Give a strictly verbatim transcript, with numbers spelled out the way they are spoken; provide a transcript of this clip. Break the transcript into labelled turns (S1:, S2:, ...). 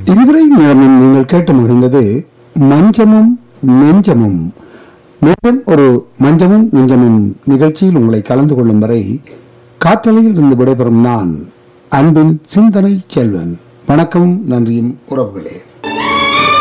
S1: இதுவரை நேரமும் நீங்கள் கேட்டு மகிழ்ந்தது மஞ்சமும் நெஞ்சமும். மீண்டும் ஒரு மஞ்சமும் நெஞ்சமும் நிகழ்ச்சியில் உங்களை கலந்து கொள்ளும் வரை காற்றலையில் இருந்து விடைபெறும் நான் அன்பின் சிந்தனை செல்வன். வணக்கம், நன்றியும் உறவுகளே.